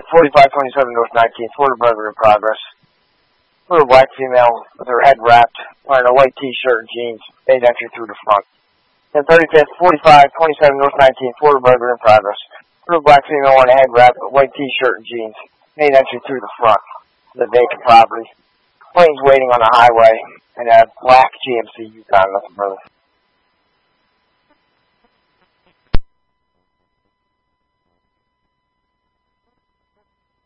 4527 North 19th, Florida burglary in progress. Little black female with her head wrapped, wearing a white t-shirt and jeans, made entry through the front. 1035th, 4527 North 19th, Florida burglary in progress. Little black female wearing a head wrapped, a white t-shirt and jeans, made entry through the front of the vacant property. Plane's waiting on the highway, and a black GMC Yukon, nothing further.